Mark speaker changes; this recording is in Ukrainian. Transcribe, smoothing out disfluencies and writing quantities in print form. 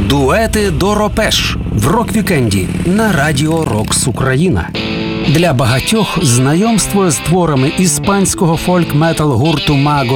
Speaker 1: Дуети до Ропеш в рок-вікенді на Радіо Рокс Україна. Для багатьох знайомство з творами іспанського фольк-метал гурту Mago